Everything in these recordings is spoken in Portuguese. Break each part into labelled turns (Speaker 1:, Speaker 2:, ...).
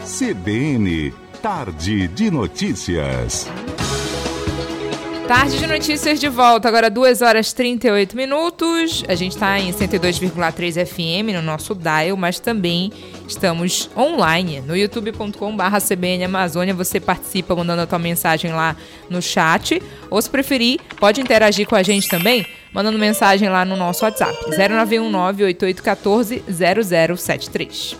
Speaker 1: CBN, Tarde de Notícias.
Speaker 2: Tarde de Notícias de volta, agora 2h38. A gente está em 102,3 FM no nosso dial, mas também estamos online no youtube.com/CBN Amazônia. Você participa mandando a tua mensagem lá no chat, ou se preferir, pode interagir com a gente também, mandando mensagem lá no nosso WhatsApp, 0919-8814-0073.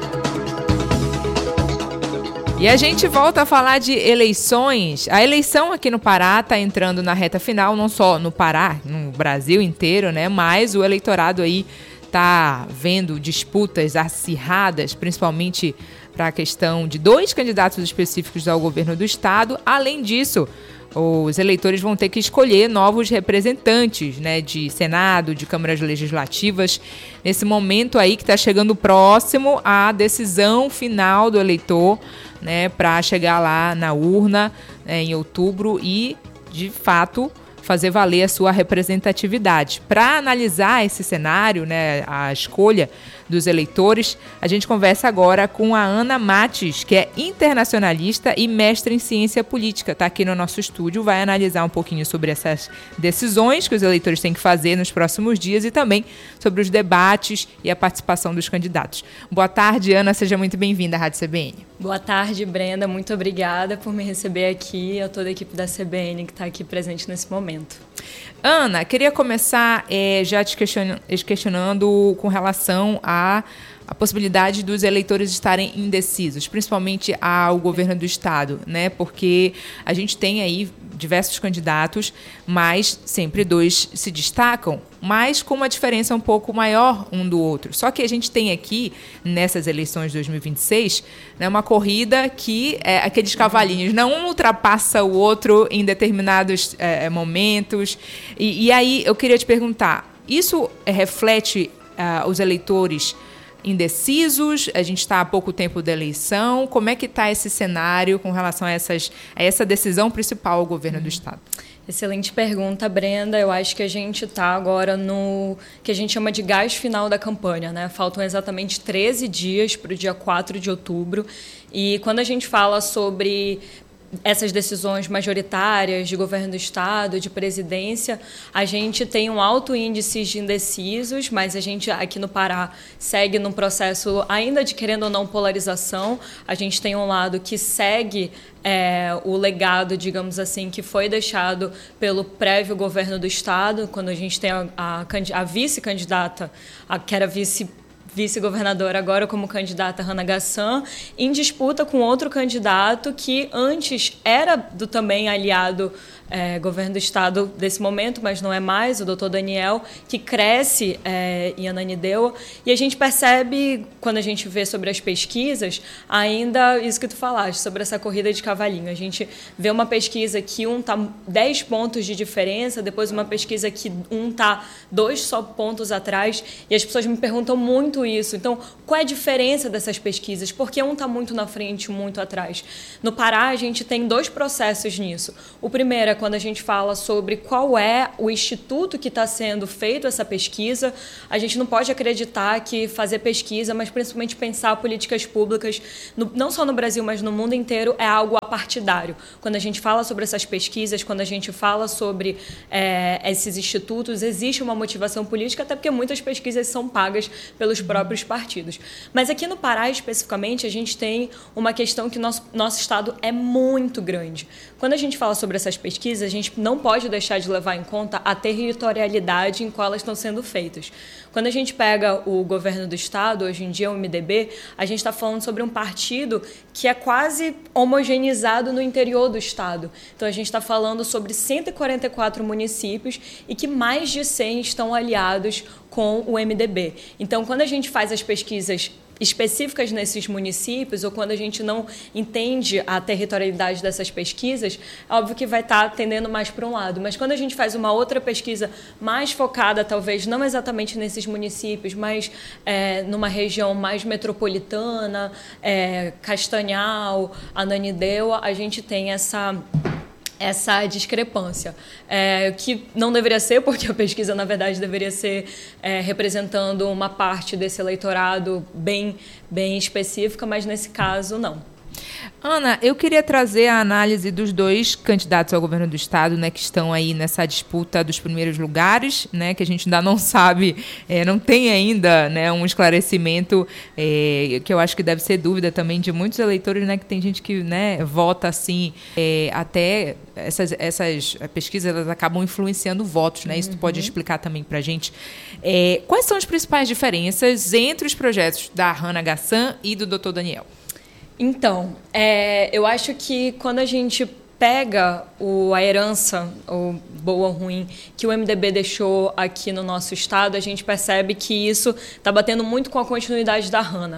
Speaker 2: E a gente volta a falar de eleições. A eleição aqui no Pará está entrando na reta final, não só no Pará, no Brasil inteiro, né? Mas o eleitorado aí está vendo disputas acirradas, principalmente para a questão de 2 candidatos específicos ao governo do estado. Além disso, os eleitores vão ter que escolher novos representantes, né, de Senado, de câmaras legislativas, nesse momento aí que está chegando próximo à decisão final do eleitor, né, para chegar lá na urna, em outubro e, de fato, fazer valer a sua representatividade. Para analisar esse cenário, né, a escolha dos eleitores, a gente conversa agora com a Ana Mates, que é internacionalista e mestre em ciência política. Está aqui no nosso estúdio, vai analisar um pouquinho sobre essas decisões que os eleitores têm que fazer nos próximos dias e também sobre os debates e a participação dos candidatos. Boa tarde, Ana, seja muito bem-vinda à Rádio CBN.
Speaker 3: Boa tarde, Brenda, muito obrigada por me receber aqui, a toda a equipe da CBN que está aqui presente nesse momento.
Speaker 2: Ana, queria começar já te questionando com relação à possibilidade dos eleitores estarem indecisos, principalmente ao governo do estado, né? Porque a gente tem aí diversos candidatos, mas sempre 2 se destacam, mas com uma diferença um pouco maior um do outro. Só que a gente tem aqui, nessas eleições de 2026, né, uma corrida que aqueles cavalinhos, um ultrapassa o outro em determinados momentos. E aí eu queria te perguntar, isso reflete os eleitores indecisos? A gente está há pouco tempo da eleição. Como é que está esse cenário com relação a essa decisão principal ao governo do estado?
Speaker 3: Excelente pergunta, Brenda. Eu acho que a gente está agora no que a gente chama de gás final da campanha, né? Faltam exatamente 13 dias para o dia 4 de outubro. E quando a gente fala sobre essas decisões majoritárias de governo do estado, de presidência, a gente tem um alto índice de indecisos, mas a gente aqui no Pará segue num processo ainda de, querendo ou não, polarização. A gente tem um lado que segue o legado, digamos assim, que foi deixado pelo prévio governo do estado, quando a gente tem a vice-candidata, que era vice-governadora, agora como candidata Hannah Gassan, em disputa com outro candidato que antes era do também aliado governo do estado desse momento, mas não é mais, o doutor Daniel, que cresce em Ananindeua. E a gente percebe, quando a gente vê sobre as pesquisas, ainda isso que tu falaste, sobre essa corrida de cavalinho. A gente vê uma pesquisa que um está 10 pontos de diferença, depois uma pesquisa que um está 2 só pontos atrás, e as pessoas me perguntam muito isso. Então, qual é a diferença dessas pesquisas? Por que um está muito na frente, muito atrás? No Pará, a gente tem 2 processos nisso. O primeiro é quando a gente fala sobre qual é o instituto que está sendo feito essa pesquisa. A gente não pode acreditar que fazer pesquisa, mas principalmente pensar políticas públicas, não só no Brasil, mas no mundo inteiro, é algo apartidário. Quando a gente fala sobre essas pesquisas, quando a gente fala sobre esses institutos, existe uma motivação política, até porque muitas pesquisas são pagas pelos próprios partidos. Mas aqui no Pará, especificamente, a gente tem uma questão que nosso estado é muito grande. Quando a gente fala sobre essas pesquisas, a gente não pode deixar de levar em conta a territorialidade em qual elas estão sendo feitas. Quando a gente pega o governo do estado, hoje em dia o MDB, a gente está falando sobre um partido que é quase homogeneizado no interior do estado. Então a gente está falando sobre 144 municípios e que mais de 100 estão aliados com o MDB. Então, quando a gente faz as pesquisas específicas nesses municípios, ou quando a gente não entende a territorialidade dessas pesquisas, é óbvio que vai estar tendendo mais para um lado. Mas quando a gente faz uma outra pesquisa mais focada, talvez não exatamente nesses municípios, mas numa região mais metropolitana, Castanhal, Ananindeua, a gente tem essa discrepância, que não deveria ser, porque a pesquisa, na verdade, deveria ser representando uma parte desse eleitorado bem específica, mas nesse caso, não.
Speaker 2: Ana, eu queria trazer a análise dos dois candidatos ao governo do estado, né, que estão aí nessa disputa dos primeiros lugares, né, que a gente ainda não sabe, não tem ainda, né, um esclarecimento, que eu acho que deve ser dúvida também de muitos eleitores, né, que tem gente que, né, vota assim, até essas pesquisas elas acabam influenciando votos, né? Isso tu pode explicar também pra gente. Quais são as principais diferenças entre os projetos da Hannah Gassan e do Dr. Daniel?
Speaker 3: Então, eu acho que quando a gente pega a herança, ou boa ou ruim, que o MDB deixou aqui no nosso estado, a gente percebe que isso está batendo muito com a continuidade da Hannah.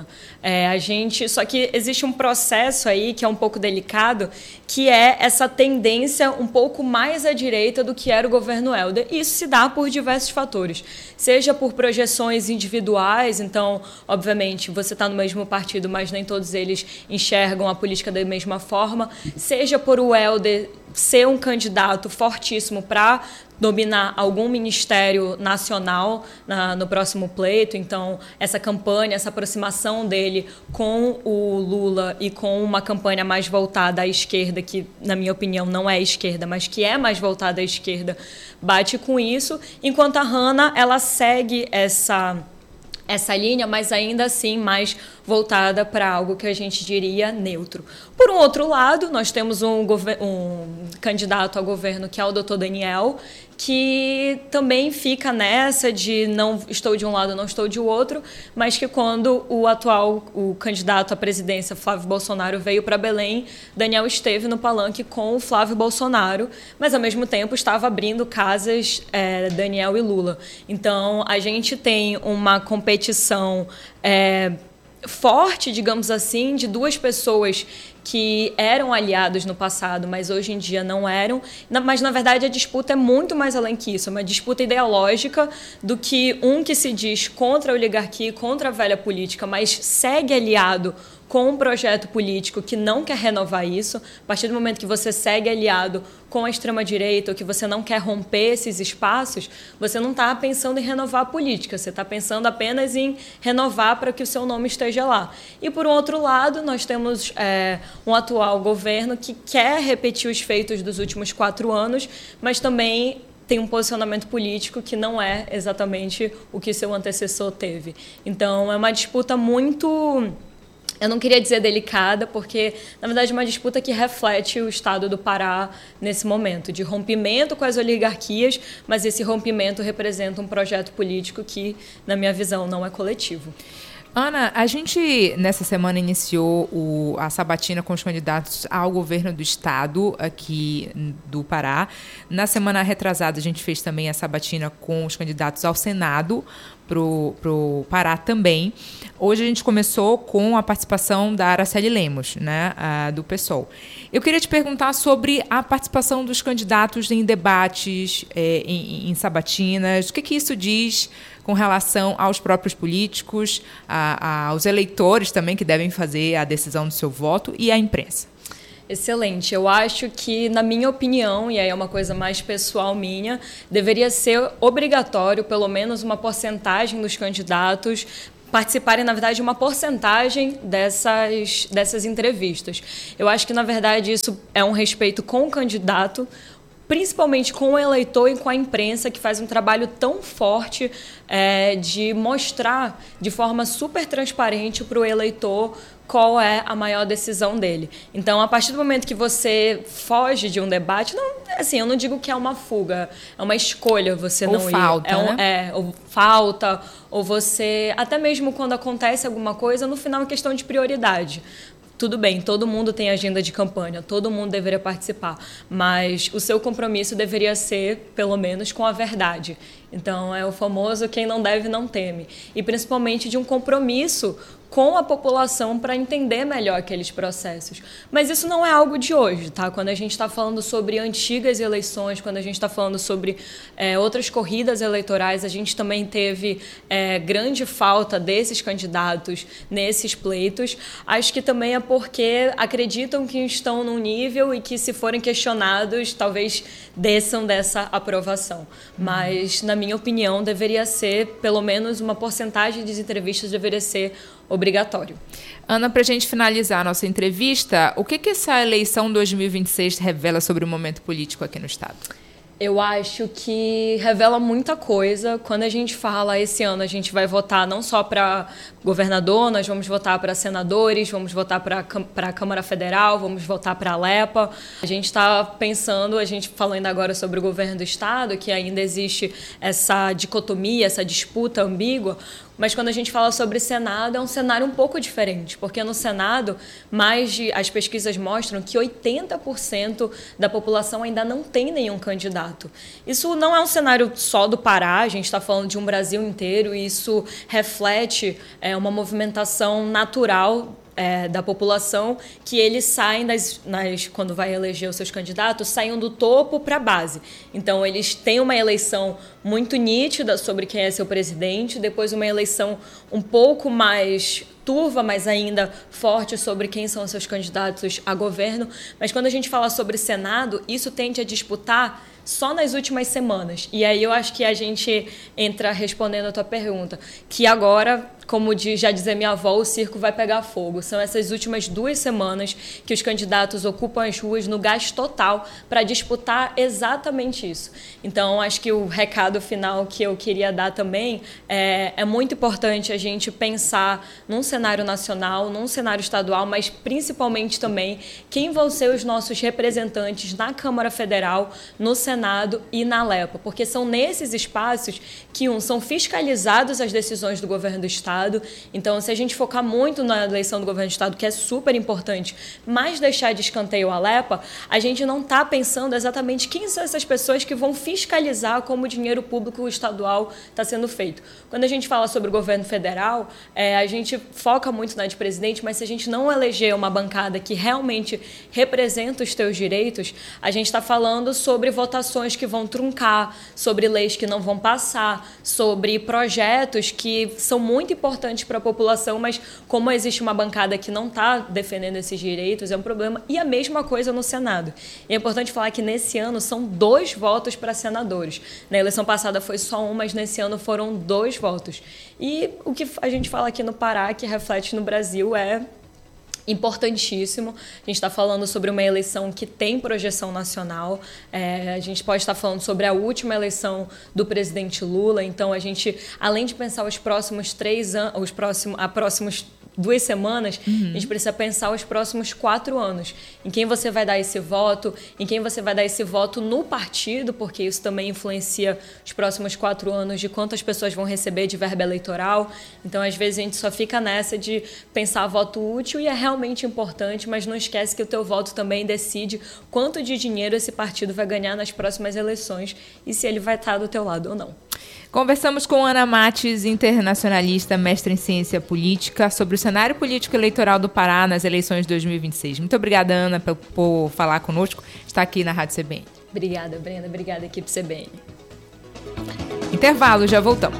Speaker 3: Só que existe um processo aí que é um pouco delicado, que é essa tendência um pouco mais à direita do que era o governo Helder. E isso se dá por diversos fatores. Seja por projeções individuais, então, obviamente, você está no mesmo partido, mas nem todos eles enxergam a política da mesma forma. Seja por o Helder ser um candidato fortíssimo para dominar algum ministério nacional no próximo pleito. Então, essa campanha, essa aproximação dele com o Lula e com uma campanha mais voltada à esquerda, que, na minha opinião, não é esquerda, mas que é mais voltada à esquerda, bate com isso, enquanto a Hannah, ela segue essa linha, mas ainda assim mais voltada para algo que a gente diria neutro. Por um outro lado, nós temos um candidato ao governo, que é o Dr. Daniel, que também fica nessa de não estou de um lado, não estou de outro, mas que quando o candidato à presidência, Flávio Bolsonaro, veio para Belém, Daniel esteve no palanque com o Flávio Bolsonaro, mas ao mesmo tempo estava abrindo casas Daniel e Lula. Então, a gente tem uma competição forte, digamos assim, de duas pessoas que eram aliados no passado, mas hoje em dia não eram. Mas, na verdade, a disputa é muito mais além que isso. É uma disputa ideológica do que um que se diz contra a oligarquia, contra a velha política, mas segue aliado com um projeto político que não quer renovar isso. A partir do momento que você segue aliado com a extrema-direita ou que você não quer romper esses espaços, você não está pensando em renovar a política, você está pensando apenas em renovar para que o seu nome esteja lá. E, por um outro lado, nós temos um atual governo que quer repetir os feitos dos últimos 4 anos, mas também tem um posicionamento político que não é exatamente o que seu antecessor teve. Então, é uma disputa muito... Eu não queria dizer delicada, porque, na verdade, é uma disputa que reflete o estado do Pará nesse momento, de rompimento com as oligarquias, mas esse rompimento representa um projeto político que, na minha visão, não é coletivo.
Speaker 2: Ana, a gente, nessa semana, iniciou a sabatina com os candidatos ao governo do estado aqui do Pará. Na semana retrasada, a gente fez também a sabatina com os candidatos ao Senado, pro Pará também. Hoje a gente começou com a participação da Araceli Lemos, né, do PSOL. Eu queria te perguntar sobre a participação dos candidatos em debates, em sabatinas. O que isso diz com relação aos próprios políticos, aos eleitores também que devem fazer a decisão do seu voto e à imprensa?
Speaker 3: Excelente. Eu acho que, na minha opinião, e aí é uma coisa mais pessoal minha, deveria ser obrigatório, pelo menos uma porcentagem dos candidatos participarem, na verdade, de uma porcentagem dessas entrevistas. Eu acho que, na verdade, isso é um respeito com o candidato, principalmente com o eleitor e com a imprensa, que faz um trabalho tão forte de mostrar de forma super transparente para o eleitor qual é a maior decisão dele. Então, a partir do momento que você foge de um debate, não, assim, eu não digo que é uma fuga, é uma escolha você não ir. Ou falta, ou você... Até mesmo quando acontece alguma coisa, no final é questão de prioridade. Tudo bem, todo mundo tem agenda de campanha, todo mundo deveria participar, mas o seu compromisso deveria ser, pelo menos, com a verdade. Então, é o famoso quem não deve não teme. E principalmente de um compromisso com a população para entender melhor aqueles processos. Mas isso não é algo de hoje, tá? Quando a gente está falando sobre antigas eleições, quando a gente está falando sobre outras corridas eleitorais, a gente também teve grande falta desses candidatos nesses pleitos. Acho que também é porque acreditam que estão num nível e que, se forem questionados, talvez desçam dessa aprovação. Mas, na minha opinião, deveria ser, pelo menos uma porcentagem das entrevistas deveria ser obrigatório.
Speaker 2: Ana, para a gente finalizar a nossa entrevista, o que essa eleição 2026 revela sobre o momento político aqui no Estado?
Speaker 3: Eu acho que revela muita coisa. Quando a gente fala, esse ano a gente vai votar não só para governador, nós vamos votar para senadores, vamos votar para a Câmara Federal, vamos votar para a LEPA. A gente está pensando, a gente falando agora sobre o governo do Estado, que ainda existe essa dicotomia, essa disputa ambígua. Mas quando a gente fala sobre Senado, é um cenário um pouco diferente, porque no Senado, as pesquisas mostram que 80% da população ainda não tem nenhum candidato. Isso não é um cenário só do Pará, a gente está falando de um Brasil inteiro, e isso reflete uma movimentação natural da população, que eles saem quando vai eleger os seus candidatos, saem do topo para a base. Então, eles têm uma eleição muito nítida sobre quem é seu presidente, depois uma eleição um pouco mais turva, mas ainda forte sobre quem são os seus candidatos a governo. Mas quando a gente fala sobre Senado, isso tende a disputar só nas últimas semanas. E aí eu acho que a gente entra respondendo a tua pergunta, que agora, como já dizia minha avó, o circo vai pegar fogo. São essas últimas 2 semanas que os candidatos ocupam as ruas no gás total para disputar exatamente isso. Então, acho que o recado final que eu queria dar também é muito importante a gente pensar num cenário nacional, num cenário estadual, mas principalmente também quem vão ser os nossos representantes na Câmara Federal, no Senado e na LEPA, porque são nesses espaços que, são fiscalizados as decisões do governo do Estado. Então, se a gente focar muito na eleição do governo do Estado, que é super importante, mas deixar de escanteio a LEPA, a gente não está pensando exatamente quem são essas pessoas que vão fiscalizar como o dinheiro público estadual está sendo feito. Quando a gente fala sobre o governo federal, a gente foca muito na de presidente, mas se a gente não eleger uma bancada que realmente representa os teus direitos, a gente está falando sobre votações que vão truncar, sobre leis que não vão passar, sobre projetos que são muito importantes para a população, mas como existe uma bancada que não está defendendo esses direitos, é um problema. E a mesma coisa no Senado. E é importante falar que nesse ano são 2 votos para senadores. Na eleição passada foi só 1, mas nesse ano foram 2 votos. E o que a gente fala aqui no Pará, que reflete no Brasil, é importantíssimo. A gente está falando sobre uma eleição que tem projeção nacional. A gente pode estar falando sobre a última eleição do presidente Lula. Então, a gente, além de pensar os próximos 3 anos, próximos 2 semanas, a gente precisa pensar os próximos 4 anos. Em quem você vai dar esse voto, em quem você vai dar esse voto no partido, porque isso também influencia os próximos 4 anos de quantas pessoas vão receber de verba eleitoral. Então, às vezes, a gente só fica nessa de pensar voto útil, e é realmente importante, mas não esquece que o teu voto também decide quanto de dinheiro esse partido vai ganhar nas próximas eleições e se ele vai estar do teu lado ou não.
Speaker 2: Conversamos com Ana Mates, internacionalista, mestre em ciência política, sobre o cenário político eleitoral do Pará nas eleições de 2026. Muito obrigada, Ana, por falar conosco, estar aqui na Rádio CBN.
Speaker 3: Obrigada, Brenda. Obrigada, equipe CBN.
Speaker 2: Intervalo, já voltamos.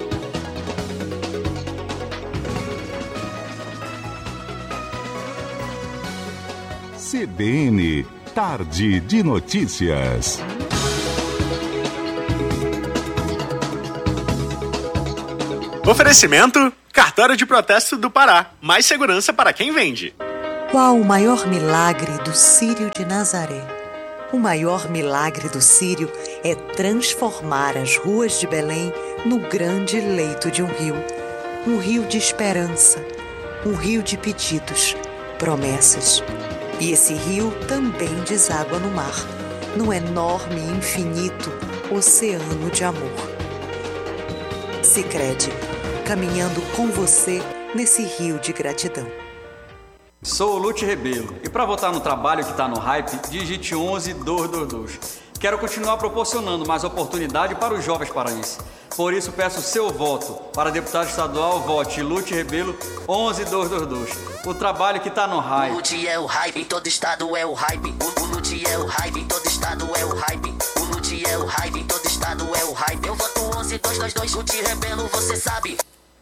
Speaker 1: CBN, Tarde de Notícias.
Speaker 4: Oferecimento: Cartório de Protesto do Pará. Mais segurança para quem vende.
Speaker 5: Qual o maior milagre do Círio de Nazaré? O maior milagre do Círio é transformar as ruas de Belém no grande leito de um rio de esperança, um rio de pedidos, promessas. E esse rio também deságua no mar, num enorme e infinito oceano de amor. Sicredi, caminhando com você nesse rio de gratidão.
Speaker 6: Sou o Lute Rebelo e para votar no trabalho que está no hype, digite 11222. Quero continuar proporcionando mais oportunidade para os jovens paraenses. Por isso, peço seu voto para deputado estadual, vote Lute Rebelo 11222. O trabalho que está no hype.
Speaker 7: O Lute é o hype, em todo estado é o hype. O Lute é o hype, em todo estado é o hype. O Lute é o hype, em todo estado é o hype. Eu voto 11222, Lute Rebelo, você sabe.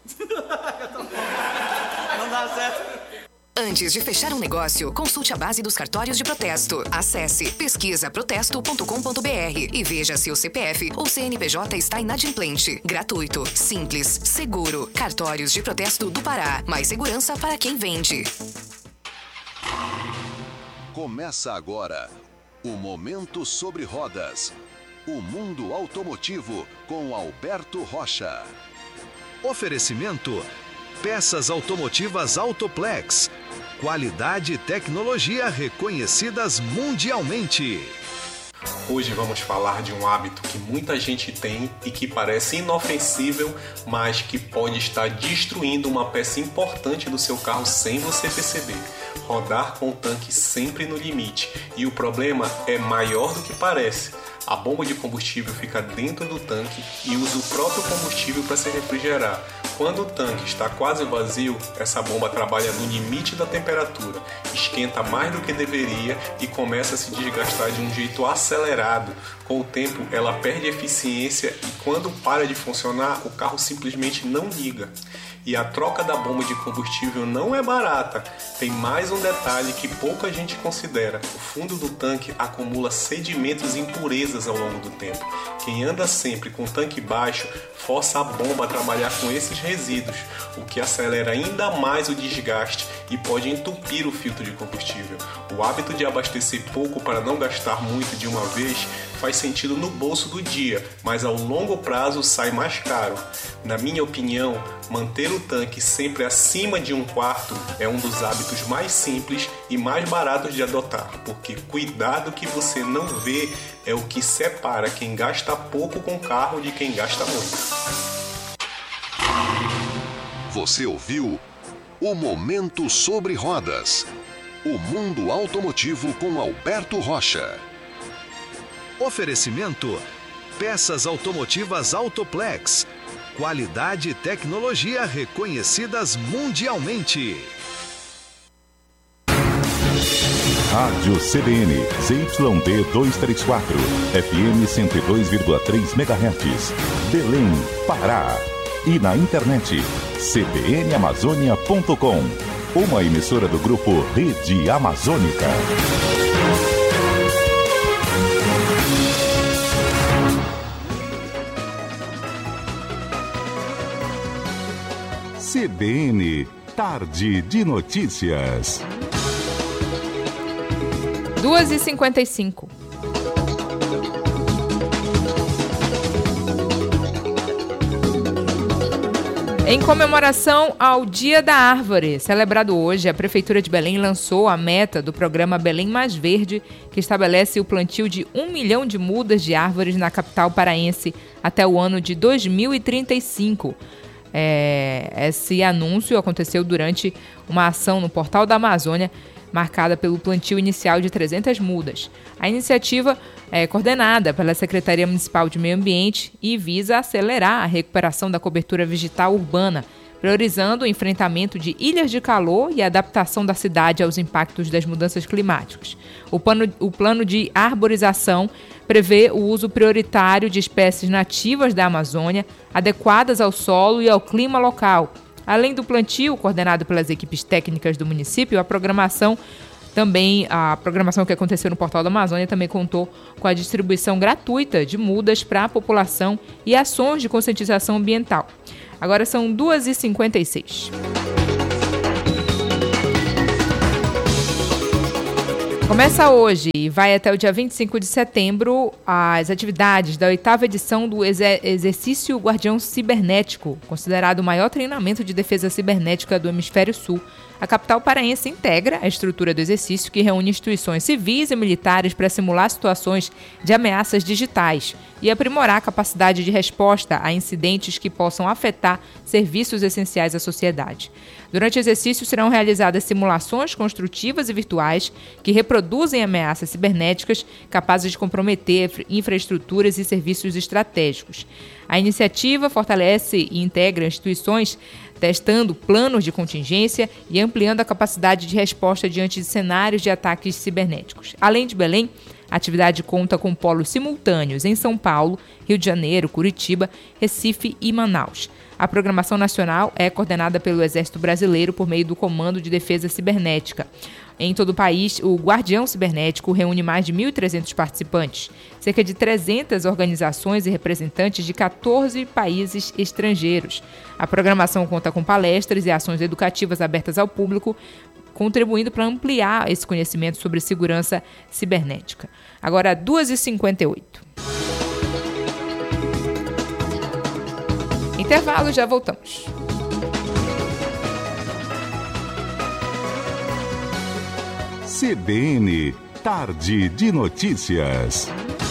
Speaker 6: Não dá certo.
Speaker 8: Antes de fechar um negócio, consulte a base dos cartórios de protesto. Acesse pesquisaprotesto.com.br e veja se o CPF ou CNPJ está inadimplente. Gratuito, simples, seguro. Cartórios de Protesto do Pará. Mais segurança para quem vende.
Speaker 1: Começa agora o Momento sobre Rodas. O mundo automotivo com Alberto Rocha.
Speaker 9: Oferecimento: peças automotivas Autoplex. Qualidade e tecnologia reconhecidas mundialmente.
Speaker 10: Hoje vamos falar de um hábito que muita gente tem e que parece inofensível, mas que pode estar destruindo uma peça importante do seu carro sem você perceber. Rodar com o tanque sempre no limite. E o problema é maior do que parece. A bomba de combustível fica dentro do tanque e usa o próprio combustível para se refrigerar. Quando o tanque está quase vazio, essa bomba trabalha no limite da temperatura, esquenta mais do que deveria e começa a se desgastar de um jeito acelerado. Com o tempo, ela perde eficiência e quando para de funcionar, o carro simplesmente não liga. E a troca da bomba de combustível não é barata. Tem mais um detalhe que pouca gente considera. O fundo do tanque acumula sedimentos e impurezas ao longo do tempo. Quem anda sempre com o tanque baixo força a bomba a trabalhar com esses resíduos, o que acelera ainda mais o desgaste e pode entupir o filtro de combustível. O hábito de abastecer pouco para não gastar muito de uma vez faz sentido no bolso do dia, mas ao longo prazo sai mais caro. Na minha opinião, manter o tanque sempre acima de 1/4 é um dos hábitos mais simples e mais baratos de adotar, porque cuidar do que você não vê é o que separa quem gasta pouco com carro de quem gasta muito.
Speaker 1: Você ouviu o Momento sobre Rodas. O mundo automotivo com Alberto Rocha.
Speaker 9: Oferecimento: peças automotivas Autoplex. Qualidade e tecnologia reconhecidas mundialmente.
Speaker 1: Rádio CBN, ZYD 234, FM 102,3 MHz, Belém, Pará. E na internet, cbnamazônia.com, uma emissora do grupo Rede Amazônica. CBN, Tarde de Notícias.
Speaker 2: 2h55. Em comemoração ao Dia da Árvore, celebrado hoje, a Prefeitura de Belém lançou a meta do programa Belém Mais Verde, que estabelece o plantio de 1 milhão de mudas de árvores na capital paraense até o ano de 2035. Esse anúncio aconteceu durante uma ação no Portal da Amazônia, marcada pelo plantio inicial de 300 mudas. A iniciativa é coordenada pela Secretaria Municipal de Meio Ambiente e visa acelerar a recuperação da cobertura vegetal urbana, priorizando o enfrentamento de ilhas de calor e a adaptação da cidade aos impactos das mudanças climáticas. O plano de arborização prevê o uso prioritário de espécies nativas da Amazônia, adequadas ao solo e ao clima local. Além do plantio, coordenado pelas equipes técnicas do município, a programação que aconteceu no Portal da Amazônia também contou com a distribuição gratuita de mudas para a população e ações de conscientização ambiental. Agora são 2h56. Começa hoje e vai até o dia 25 de setembro as atividades da 8ª edição do Exercício Guardião Cibernético, considerado o maior treinamento de defesa cibernética do Hemisfério Sul. A capital paraense integra a estrutura do exercício, que reúne instituições civis e militares para simular situações de ameaças digitais e aprimorar a capacidade de resposta a incidentes que possam afetar serviços essenciais à sociedade. Durante o exercício serão realizadas simulações construtivas e virtuais que reproduzem ameaças cibernéticas capazes de comprometer infraestruturas e serviços estratégicos. A iniciativa fortalece e integra instituições testando planos de contingência e ampliando a capacidade de resposta diante de cenários de ataques cibernéticos. Além de Belém, a atividade conta com polos simultâneos em São Paulo, Rio de Janeiro, Curitiba, Recife e Manaus. A programação nacional é coordenada pelo Exército Brasileiro por meio do Comando de Defesa Cibernética. Em todo o país, o Guardião Cibernético reúne mais de 1.300 participantes, cerca de 300 organizações e representantes de 14 países estrangeiros. A programação conta com palestras e ações educativas abertas ao público, contribuindo para ampliar esse conhecimento sobre segurança cibernética. Agora, 2h58. Intervalo, já voltamos.
Speaker 9: CBN, Tarde de Notícias.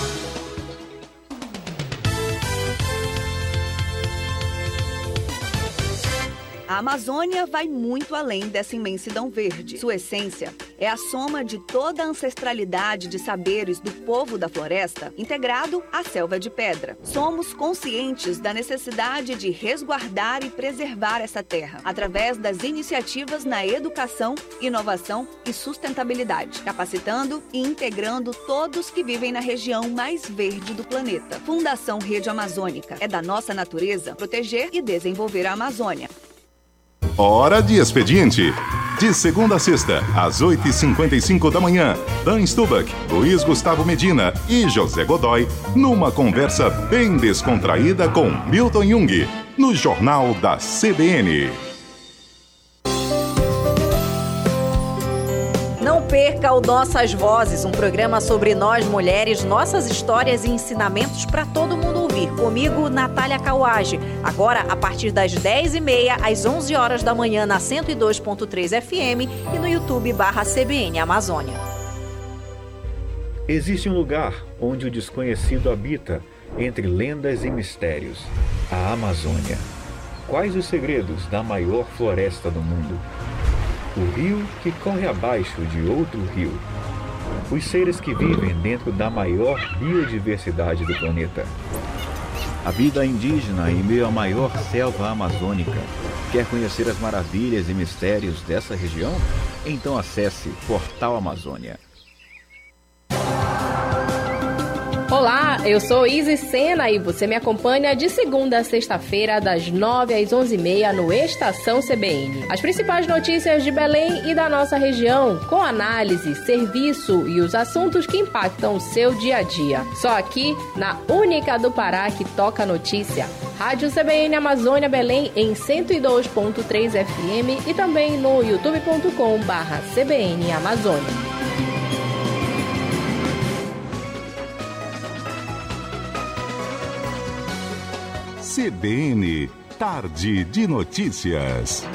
Speaker 11: A Amazônia vai muito além dessa imensidão verde. Sua essência é a soma de toda a ancestralidade de saberes do povo da floresta, integrado à selva de pedra. Somos conscientes da necessidade de resguardar e preservar essa terra, através das iniciativas na educação, inovação e sustentabilidade, capacitando e integrando todos que vivem na região mais verde do planeta. Fundação Rede Amazônica. É da nossa natureza proteger e desenvolver a Amazônia.
Speaker 12: Hora de expediente. De segunda a sexta, às 8h55 da manhã, Dan Stubach, Luiz Gustavo Medina e José Godoy, numa conversa bem descontraída com Milton Jung, no Jornal da CBN.
Speaker 13: Não perca o Nossas Vozes, um programa sobre nós mulheres, nossas histórias e ensinamentos para todo mundo ouvir. Comigo, Natália Kawage. Agora, a partir das 10h30 às 11 horas da manhã na 102.3 FM e no YouTube/CBN Amazônia.
Speaker 14: Existe um lugar onde o desconhecido habita, entre lendas e mistérios. A Amazônia. Quais os segredos da maior floresta do mundo? O rio que corre abaixo de outro rio. Os seres que vivem dentro da maior biodiversidade do planeta.
Speaker 15: A vida indígena em meio à maior selva amazônica. Quer conhecer as maravilhas e mistérios dessa região? Então acesse Portal Amazônia.
Speaker 16: Olá, eu sou Isis Sena e você me acompanha de segunda a sexta-feira, das 9 às 11h30 no Estação CBN. As principais notícias de Belém e da nossa região, com análise, serviço e os assuntos que impactam o seu dia a dia. Só aqui, na única do Pará que toca notícia. Rádio CBN Amazônia Belém em 102.3 FM e também no youtube.com/CBN Amazônia.
Speaker 9: CBN, Tarde de Notícias.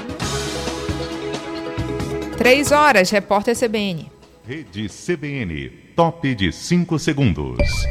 Speaker 2: 3 horas, repórter CBN.
Speaker 9: Rede CBN, top de 5 segundos.